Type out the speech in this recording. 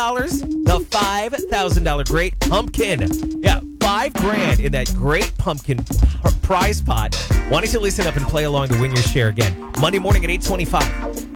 The $5,000 Great Pumpkin. Yeah, $5,000 in that Great Pumpkin prize pot. Why don't you listen up and play along to win your share again? Monday morning at 8:25.